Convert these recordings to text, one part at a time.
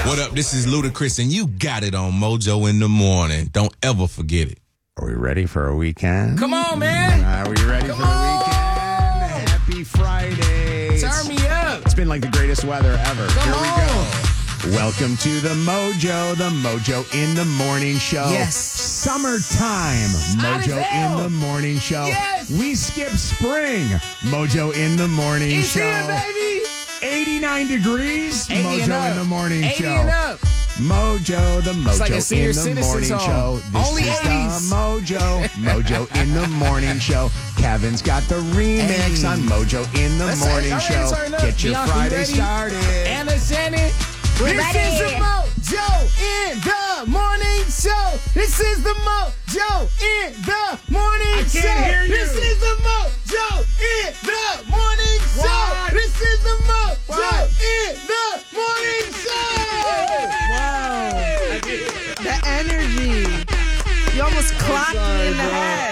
What up? This is Ludacris, and you got it on Mojo in the Morning. Don't ever forget it. Are we ready for a weekend? Come on, man. Are we ready for a weekend? Happy Friday. Turn me up. It's been like the greatest weather ever. Come Here we go. Welcome to the Mojo in the Morning Show. Yes. Summertime. Hot as Mojo hell. in the Morning Show. Yes. We skip spring. Mojo in the Morning It's Show. here, baby. 89 degrees. 80 and Mojo up. in the Morning 80 Show. and up. Mojo, the Mojo It's like a senior in the citizens Morning home. Show. This Only is 80s. the Mojo in the Morning Show. Kevin's got the remix Hey. on Mojo in the Let's Morning say- Show. turn up. Get your Bianca, you Friday ready? started. Anna Shannon. We're This ready. is the Mojo in the Morning Show. This is the Mojo in the Morning Show. hear you. This is the Mojo in the Morning Show. What? This is the Mojo What? in the Morning Show. Wow. The energy. You almost clocked me in the head.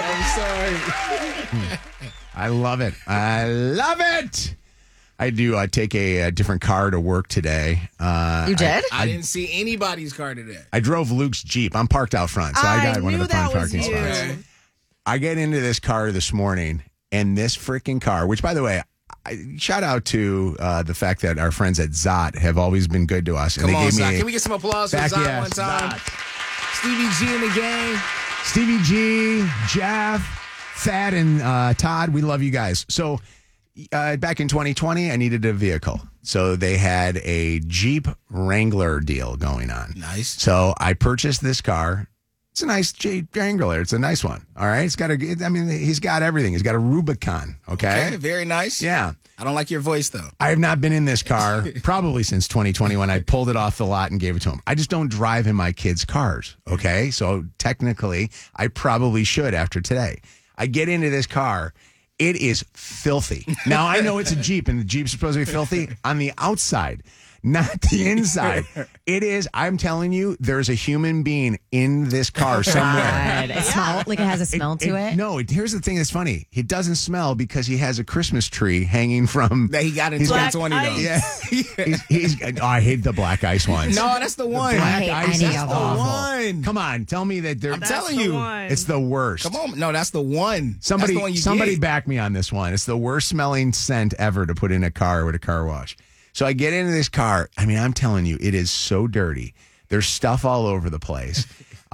I'm sorry. I love it. I love it. I do take a different car to work today. You did? I didn't see anybody's car today. I drove Luke's Jeep. I'm parked out front, so I got one of knew the front that was parking you. spots. Okay. I get into this car this morning, and this freaking car, which, by the way, shout out to the fact that our friends at Zot have always been good to us. And Come they on, gave Zach. me Can we get some applause for back, Zach yes, one time? Zot. Stevie G in the game. Stevie G, Jeff, Thad, and Todd, we love you guys. So back in 2020, I needed a vehicle. So they had a Jeep Wrangler deal going on. Nice. So I purchased this car. It's a nice Jeep Wrangler. It's a nice one. All right. He's got everything. He's got a Rubicon. Okay, very nice. Yeah. I don't like your voice, though. I have not been in this car probably since 2020 when I pulled it off the lot and gave it to him. I just don't drive in my kids' cars. Okay. So technically, I probably should after today. I get into this car. It is filthy. Now, I know it's a Jeep, and the Jeep's supposed to be filthy on the outside, not the inside. It is, I'm telling you, there's a human being in this car somewhere. God. It smells like it has a smell to it. No, here's the thing that's funny. It doesn't smell because he has a Christmas tree hanging from... That he got in He's got- 2020, though. Yeah. I hate the black ice ones. No, that's the one. Black hate ice any is of them. awful. One. Come on, tell me that they're... I'm telling you. It's the worst. Come on. No, that's the one. That's the one you Somebody get. back me on this one. It's the worst smelling scent ever to put in a car with a car wash. So I get into this car. I mean, I'm telling you, it is so dirty. There's stuff all over the place.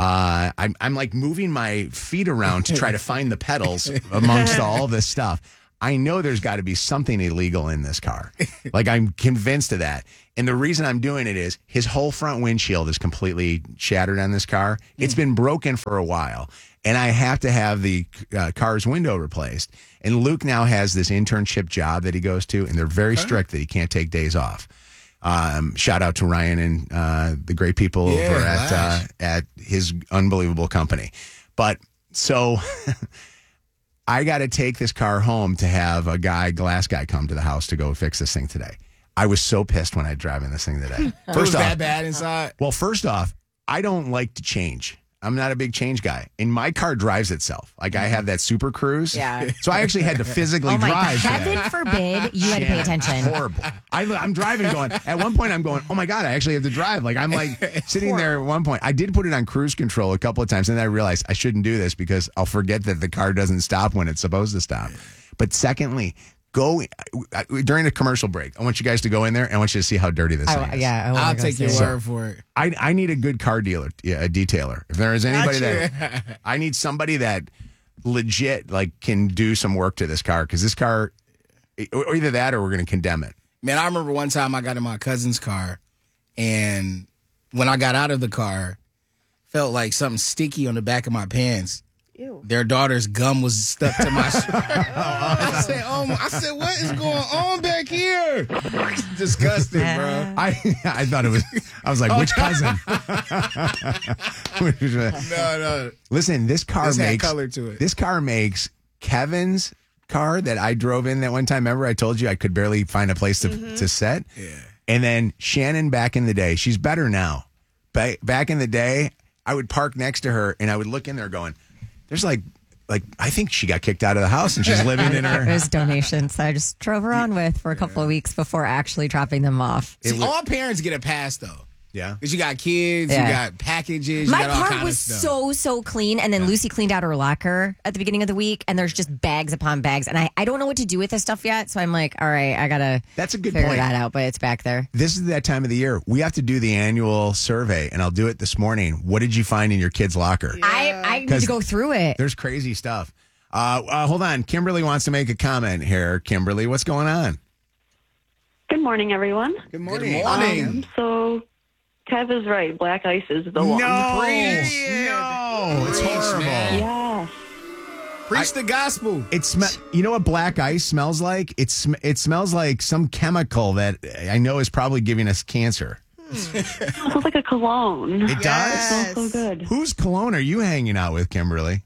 I'm like moving my feet around to try to find the pedals amongst all this stuff. I know there's got to be something illegal in this car. Like, I'm convinced of that. And the reason I'm doing it is his whole front windshield is completely shattered on this car. It's been broken for a while. And I have to have the car's window replaced. And Luke now has this internship job that he goes to, and they're very strict that he can't take days off. Shout out to Ryan and the great people over at his unbelievable company. But so I got to take this car home to have a glass guy come to the house to go fix this thing today. I was so pissed when I drove in this thing today. It was that bad inside. Well, first off, I don't like to change. I'm not a big change guy. And my car drives itself. Like, I have that Super Cruise. Yeah. So I actually had to physically Oh my God. drive. Heaven forbid you had to pay attention. Horrible. I'm driving going, at one point I'm going, oh my God, I actually have to drive. Like, I'm like sitting there at one point. I did put it on cruise control a couple of times, and then I realized I shouldn't do this because I'll forget that the car doesn't stop when it's supposed to stop. But secondly, go during a commercial break. I want you guys to go in there and I want you to see how dirty this thing is. Yeah, I wanna I'll go take see your it. word for it. I need a good car dealer, a detailer. If there is anybody Gotcha. that I need somebody that legit like can do some work to this car, because this car, or either that or we're going to condemn it. Man, I remember one time I got in my cousin's car, and when I got out of the car, felt like something sticky on the back of my pants. Ew. Their daughter's gum was stuck to my shirt. I said, what is going on back here? It's disgusting, bro. I thought it was. I was like, which cousin? No. Listen, this car This had makes color to it. This car makes Kevin's car that I drove in that one time. Remember, I told you I could barely find a place to set. Yeah. And then Shannon, back in the day, she's better now. Back in the day, I would park next to her and I would look in there going, there's like I think she got kicked out of the house and she's living in her. It was donations that I just drove around with for a couple of weeks before actually dropping them off. See, all parents get a pass, though. Yeah. Because you got kids, Yeah. you got packages, My you got all car kind of was stuff. so clean, and then Lucy cleaned out her locker at the beginning of the week, and there's just bags upon bags, and I don't know what to do with this stuff yet, so I'm like, all right, I gotta That's a good figure point. that out, but it's back there. This is that time of the year. We have to do the annual survey, and I'll do it this morning. What did you find in your kid's locker? I need 'Cause to go through it. There's crazy stuff. Hold on. Kimberly wants to make a comment here. Kimberly, what's going on? Good morning, everyone. Good morning. Good morning. So, Kev is right. Black ice is the one. No, Preach. no, it's Preach, horrible. man. Yes. Preach the gospel. You know what black ice smells like? It smells like some chemical that I know is probably giving us cancer. It smells like a cologne. It does? It smells so good. Whose cologne are you hanging out with, Kimberly?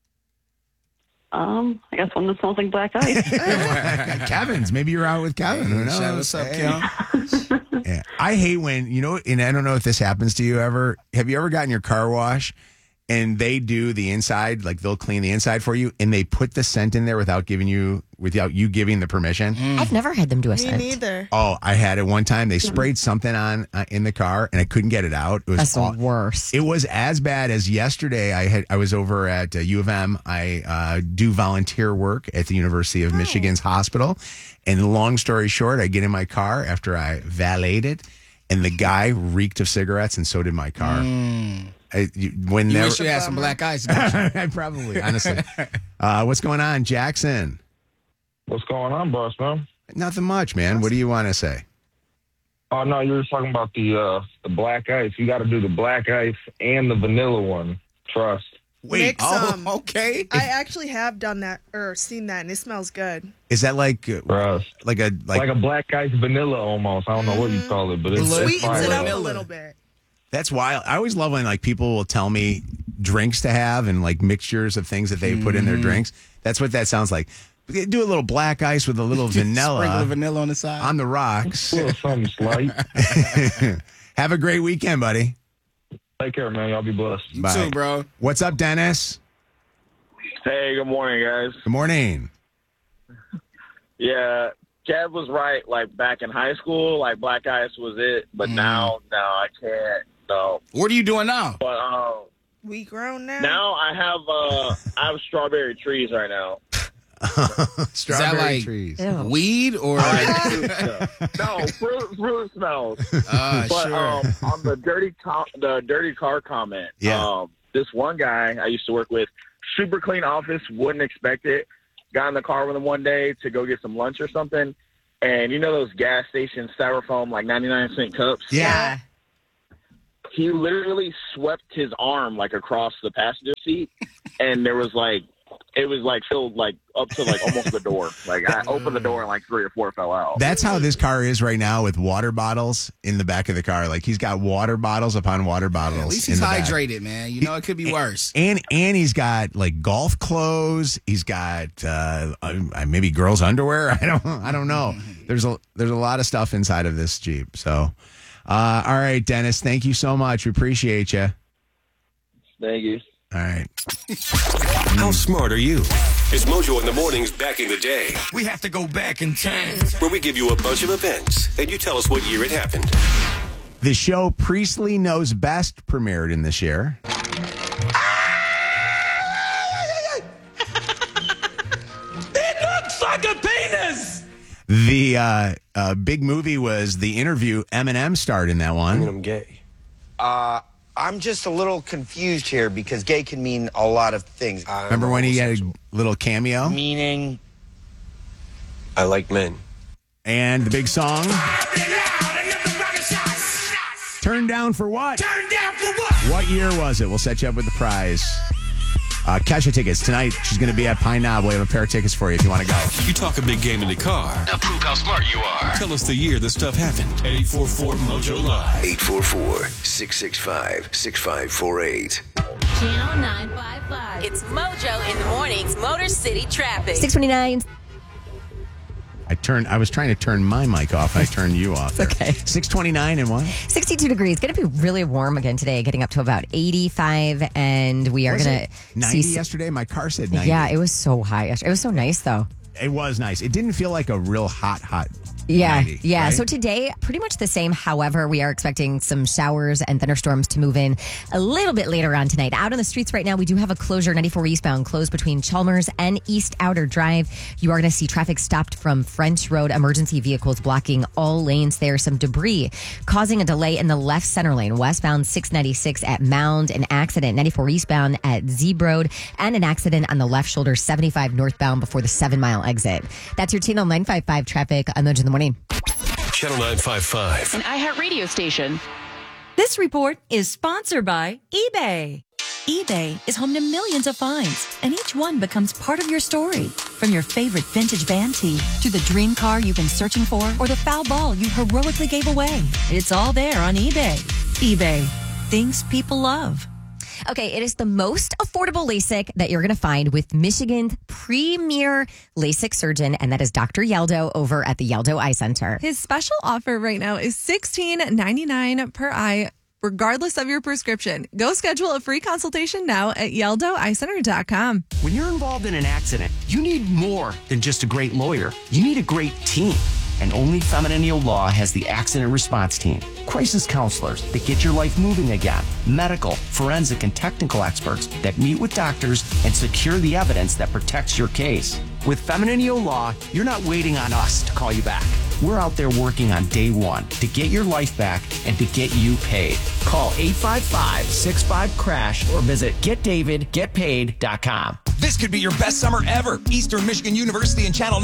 I guess one that smells like black ice. Kevin's. Maybe you're out with Kevin. Who knows? What's up, Hey. Kim? Yeah. I hate when, and I don't know if this happens to you ever. Have you ever gotten your car wash and they do the inside, like they'll clean the inside for you, and they put the scent in there without you giving the permission? I've never had them do a Me scent. neither. Oh, I had it one time. They sprayed something on in the car, and I couldn't get it out. It was That's the worst. It was as bad as yesterday. I was over at U of M. I do volunteer work at the University of Michigan's hospital. And long story short, I get in my car after I valeted, and the guy reeked of cigarettes, and so did my car. You Whenever wish you had some black ice. I probably, honestly. What's going on, Jackson? What's going on, boss man? Nothing much, man. What do you want to say? Oh no, you were talking about the black ice. You got to do the black ice and the vanilla one. Trust. Wait, Mix 'em. Okay. I actually have done that or seen that, and it smells good. is that like Trust. like a Like a black ice vanilla almost. I don't know what you call it, but it's Sweetens fire. it up a Vanilla. little bit. That's wild. I always love when like people will tell me drinks to have and like mixtures of things that they put in their drinks. That's what that sounds like. Do a little black ice with a little Sprinkle vanilla vanilla on the side. on the rocks. A little something slight. Have a great weekend, buddy. Take care, man. Y'all be blessed. You Bye. too, bro. What's up, Dennis? Hey, good morning, guys. Good morning. Yeah, Kev was right. Like back in high school, like black ice was it, but now, no, I can't. No, What are you doing now? but We grown now. now I have strawberry trees right now. Strawberry like- trees. Ew. Weed or like, No, fruit smells. But sure. on the dirty car comment, Yeah. this one guy I used to work with, super clean office, wouldn't expect it. Got in the car with him one day to go get some lunch or something, and you know those gas station styrofoam like 99-cent cups. Yeah. He literally swept his arm like across the passenger seat, and there was like. It was like filled like up to like almost the door. Like I opened the door and like 3 or 4 fell out. That's how this car is right now with water bottles in the back of the car. Like he's got water bottles upon water bottles. At least in he's the back. hydrated, man. You know, it could be worse. And he's got like golf clothes. He's got maybe girls' underwear. I don't know. There's a lot of stuff inside of this Jeep. So, all right, Dennis, thank you so much. We appreciate you. Thank you. All right. How smart are you? It's Mojo in the Mornings back in the day, We have to go back in time. where we give you a bunch of events and you tell us what year it happened. The show Priestley Knows Best premiered in this year. It looks like a penis. The big movie was The Interview. Eminem starred in that one. I'm gay. I'm just a little confused here because gay can mean a lot of things. Remember when he had a little cameo? Meaning, I like men. And the big song, Turned Down for What? Turn down for what? What year was it? We'll set you up with the prize. Catch your tickets. Tonight, she's going to be at Pine Knob. We have a pair of tickets for you if you want to go. You talk a big game in the car. Now prove how smart you are. Tell us the year the stuff happened. 844-MOJO-LIVE. 844-665-6548. Channel 955. It's Mojo in the Mornings, Motor City Traffic. 629. I was trying to turn my mic off. I turned you off. There. Okay. 629 and what? 62 degrees. Going to be really warm again today, getting up to about 85. And we are Was going it to 90 yesterday? My car said 90. Yeah, it was so high. It was so nice, though. It was nice. It didn't feel like a real hot Yeah, 90, yeah. right? So today, pretty much the same. However, we are expecting some showers and thunderstorms to move in a little bit later on tonight. Out on the streets right now, we do have a closure, 94 eastbound, closed between Chalmers and East Outer Drive. You are going to see traffic stopped from French Road. Emergency vehicles blocking all lanes there. Some debris causing a delay in the left center lane. Westbound 696 at Mound, an accident. 94 eastbound at Zeeb Road, and an accident on the left shoulder, 75 northbound before the 7-mile exit. That's your Channel 955 traffic. I'm Mojo in the morning. Channel 955. An iHeartRadio station. This report is sponsored by eBay. eBay is home to millions of finds, and each one becomes part of your story. From your favorite vintage van tee to the dream car you've been searching for or the foul ball you heroically gave away. It's all there on eBay. eBay. Things people love. Okay, it is the most affordable LASIK that you're going to find with Michigan's premier LASIK surgeon, and that is Dr. Yeldo over at the Yeldo Eye Center. His special offer right now is $16.99 per eye, regardless of your prescription. Go schedule a free consultation now at YeldoEyeCenter.com. When you're involved in an accident, you need more than just a great lawyer. You need a great team. And only Feminine Law has the accident response team. Crisis counselors that get your life moving again. Medical, forensic, and technical experts that meet with doctors and secure the evidence that protects your case. With Feminine Law, you're not waiting on us to call you back. We're out there working on day one to get your life back and to get you paid. Call 855-65-CRASH or visit getdavidgetpaid.com. This could be your best summer ever. Eastern Michigan University and Channel